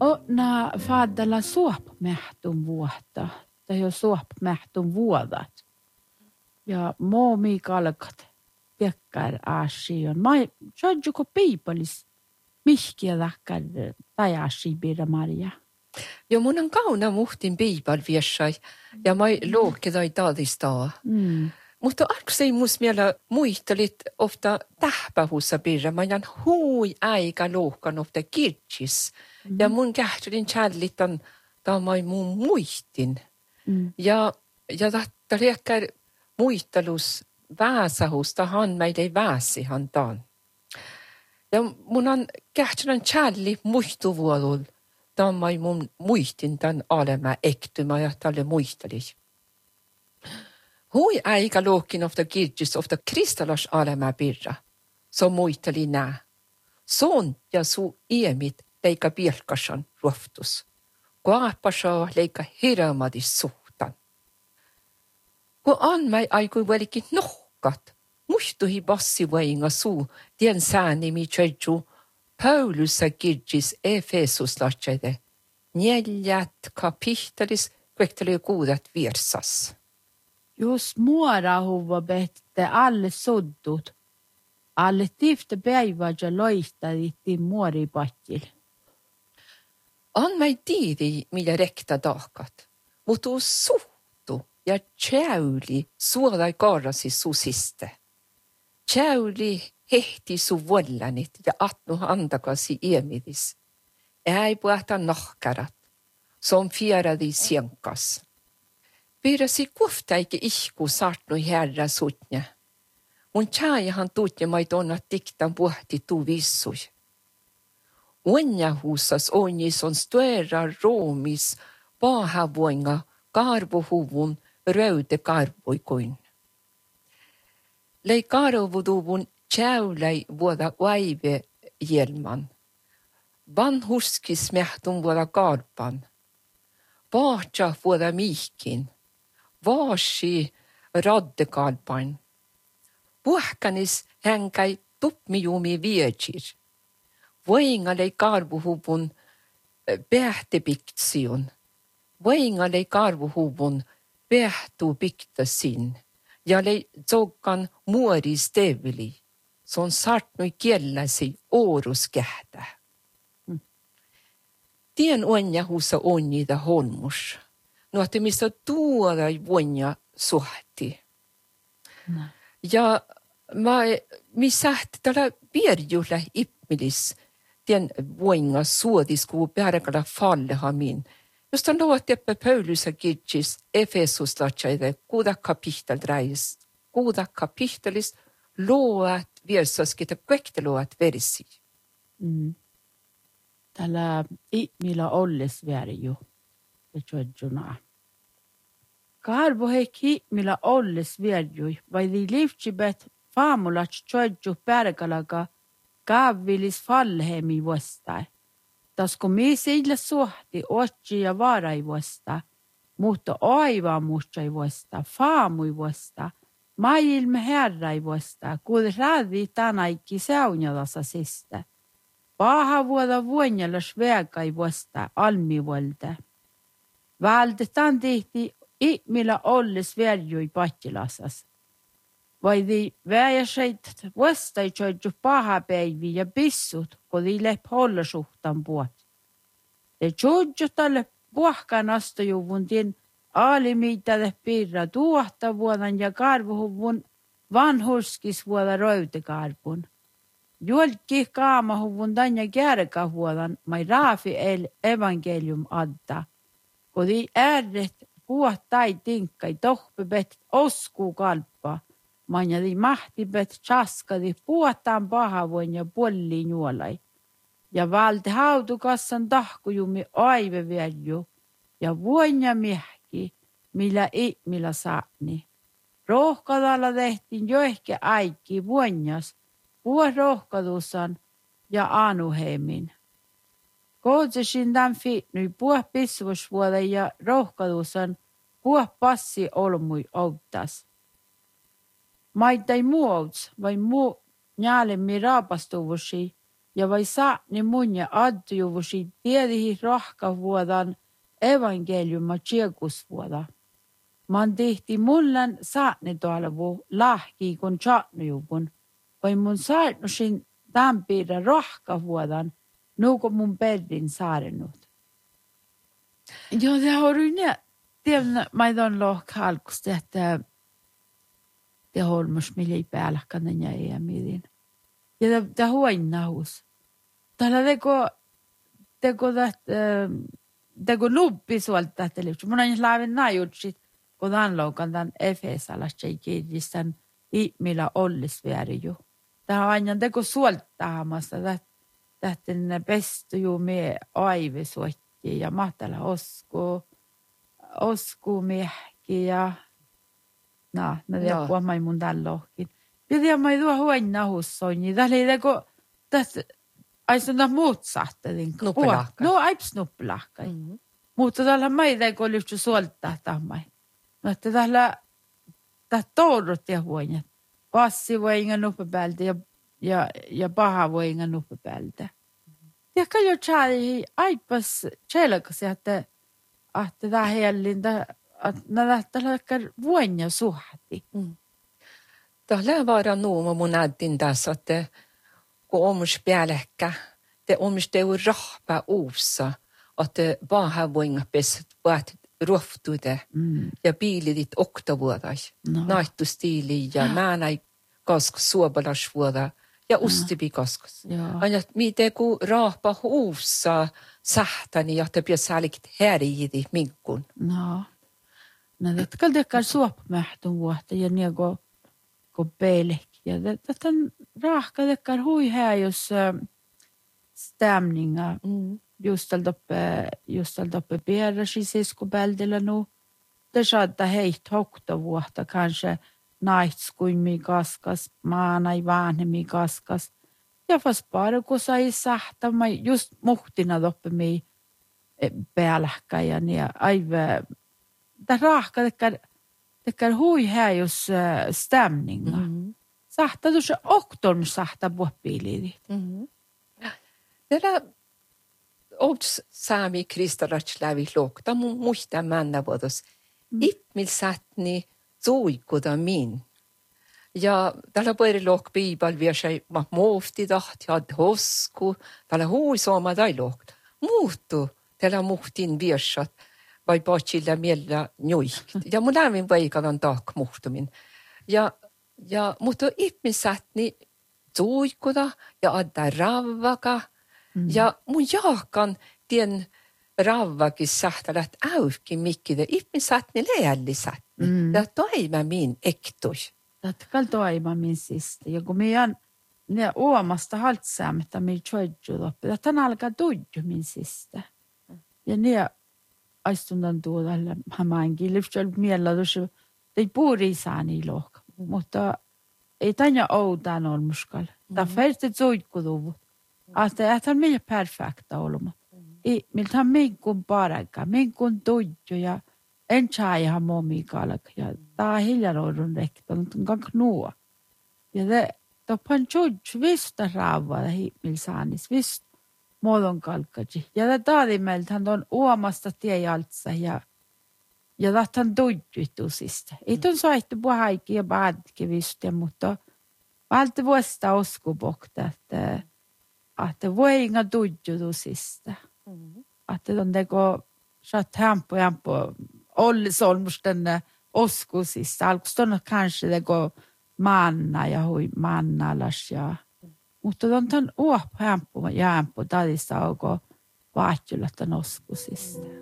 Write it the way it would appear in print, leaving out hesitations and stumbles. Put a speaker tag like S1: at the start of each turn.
S1: Onna faadalla suopmähtun vuotta, tai jo suopmähtun vuodat. Ja moomi kalkat pekkar aasiin. Mä saajuko piipalis mihkiä läkkär tai aasiin pidä Maria.
S2: Jo mun on kauna muhtin piipal viessai ja mä luokkedai taadistaa. Mutta alkusei mus miellä muistelit ofta tähpähussa pidä. Mä jan hui aika luokkan ofta kirtsis. Ja mun kähtylin challitan tämä mun muistin. Ja tahta liekkär muistelus väsähusta han meidei väsihan taan. Ja mun on kähtylin challi muistuvuolul. Tämä mun muistin tämän alema ektymä ja tälle muistelis. Hui aika luokin ofta kirkis ofta kristalas alema pirra. Så muisteli nää. Son ja su iemit leika pilkasan ruoftus. Kuapasa leika hiraamadis suhtan. Kun on mai aikui velikin nohkat, muistuhi bassi vainga suu, tien sääni mi tjöju, Paulusa kirjis Efesus latsede, neljät kapittelis kvekteli kuudat virsas.
S1: Jos muora huva bette alle soddut, alle tifte päivä ja loistaditti muori patjil.
S2: On mai tiidi, millä rekta tahkat, mutta suhtu ja tjäuli suodai karrasi susiste. Tjäuli hehti su vollanit ja atnu andakasi iemidis. Ei puhta nahkarat, som fjäradi sienkas. Pyrasi kuftaike ihku saatnu herra sutnya. Mun tjaajahan tutja mait onna tiktan puhti tu vissui. Onjahuusas onjis on stuera roomis paahavoinga karvohuvun röyde karvoikoin. Lei karvoduvun tjäulei vuoda vaive jelman. Vanhurskis mehtun vuoda karpan. Vaatja vuoda mihkin. Vaasi raddekalpan. Puhkanis hänkäi tupmijumi viejir. Voingalei karvuhuvun pähtepiktsiun. Voingalei karvuhuvun pähtupiktasin. Ja lei zogkan muoris teveli. Son sartnui kielläsi ooruskähtä. Tien onja huusa onjida holmus. Nuotti mistä tuoda vonja suhti. Ja mi sähti tällä vierjulla ipmilis tien voinga suodis kuu pärkala fallehamin. Just on luotti eppä Paulusa kirjis Efesus latsaide kuuda kapittelis luot viersaskita kvekteluot versi.
S1: Tällä ihmillä olles värju. Ja tjöjjuna. Karvo heikki ihmillä olles värju. Vai di livtsibet faamulats tjöjju pärkalaga kaavilis fallhemi vuostai. Tasko mi siillä suhti otsi ja vaarai vuosta. Mutta aivan muistai vuosta. Faamui vuosta. Maailme herrai vuosta. Kuul raadi tanaikki saunjalasa sistä. Paha vuoda vuonjalas vägai vuosta almivuolta. Valdetaan tehti ihmillä olles värjui pattilasas. Vaidi väjäseit vuostai tjöjju paha päivi ja pissut, kun ei lepp holla suhtan puot. Te tjöjju tälle puhkan astojuvun tien aalimiitalle piirra tuohta vuodan ja karvuhuvun vanhurskis vuoda röytekarvun. Jolki kaamahuvun tanja kärkähuolan mai raafi evankelium adda. Kodi ärret puhtai tinkkai tohpebet osku kalppa. Manjadi mahtibet chaskadi puhtaan pahavoin ja polli juolai. Ja valde haudukassan tahkujumi aive värju. Ja vuonja miehki, millä ihmillä saani. Rohkadalla tehtiin joihke aikki vuonjas. Puh rohkadusan ja anuheimin. Kootsesin tämän fitnyi puh pisvusvuoda ja rohkadusan puh passi olmui outtas. Maitai muuts vai muu njaalemmi raapastuvusi Ja vai saani mun ja adjuvusi tiedihi rohkavuodan evankeliuma tjekusvuoda. Man tihti mullan saani tuolevu lahki kun tjatnujuvun. Vai mun saarnusin tämpiirä rohkavuodan nuuko mun perdin saarenut. Joo, det har du ne. Tiedän, maidan lohkalkusti, että det holmus millä ei päälläkään ja ei midin. Ja det huoinnahus. Täällä teko luppi suolta televisiota. Mun on lävin najutsit, kun tämän loukan tämän Efesalasta ei kiedistän millä ollis vieri ju. Tämä on aina teko suoltaamassa, että ne pestu ju me aivisuotti ja mahtala osku miehki ja no tiedä puhumaan mun tämän lohkin. Ja tiedä, mä ei tuo huoinnahus soini. Täällä ei teko, tässä aina muut saattelin.
S2: Nuppelahka.
S1: No, aips nuppelahka. Mutta täällä mä ei teko lyhtsy suoltaa tämän. No, että täällä toudut ja huoinat. Passi voi inga nuppepältä ja paha voi inga nuppepältä. Ja kan jo tjäri aipas tjälkäsi, että tämä hellintä, että tällä vuonna suhti.
S2: Tällä vara nuoma mun addin tässä, että kun omus päälekkä, te omus teu rahpa uussa, että paha vuonna pesät vaat ruoftude ja biilidit oktavuodai. Naittustiili ja määnäi kaskus suobalasvuoda. Ja ustipi kaskus. Aina miten kun rahpa uussa sähtäni, että pitäisi säällikit härjidi minkun.
S1: No, että kaldekaan suopmähtön vuotta ja niin kuin peilekki. Ja että rahka dekkaan hui här jos stämninga. Just tältä pieräsi siskobäldillä nu. Det saattaa heitä hokta vuotta kanske. Naitskuimi kaskas, maanai vanhemmi kaskas. Ja fast bara kun sai sähtä, mä just muhtina toppemi päälläkkä ja niin aivan. Tämä rahka tekee hui här jos stämninga. Sähtä tuossa oktorm sähtä puhpiiliin.
S2: Tällä outs saami kristallatslavi lokta mun muista männä vuodos. Ippmil sätni zuikuda min. Ja tällä puoli lok biibal viesai ma muufti tahti had hosku. Tällä hui sooma tai lok. Muuttu tällä muhtin viesat vai patsilla miellä njuikti. Ja mun lämmin paikalan taak muhtumin. Ja mutta ippmil sätni zuikuda ja adda ravvaka. Ja mun jaakan tien ravvakin sähtälät äyhkin mikkide. Ippmin sätni leälli sätni. Ja toima min ektus.
S1: Tämä toima min sista. Ja kun meidän ne oomasta haltsäämättä me tjoidju loppi. Tämä alkaa tuidju min sista. Ja ne aistundan tuodalle hamainkin. Lyftsöl miellatus. Ei puuri saani lohka. Mutta ei tänne outaan olmuskal. Tämä färti zuikkuduvu. Että on meillä perfekta olema. Miltä on minkun paraikaa, minkun tuiju ja en tjaajahan momikalak. Ja tämä hiljan oudun rekta, mutta on nuo. Ja det on tjuju vista raavaa millä saanis, vista muodon kalkaji. Ja det taadimeltä on uomasta tiejaltsa ja det on tuijutusista. Ei tuon saittu puhaikki ja paadki vista, mutta valta vuosta oskupokta, että voi inga tuijutusista. Että on teko saat hämpö ollis olmusten oskusista. Alkus on kanske teko manna ja hui mannalas ja mutta on ton hämpö ja hämpö tadista onko vaatjulat on oskusista.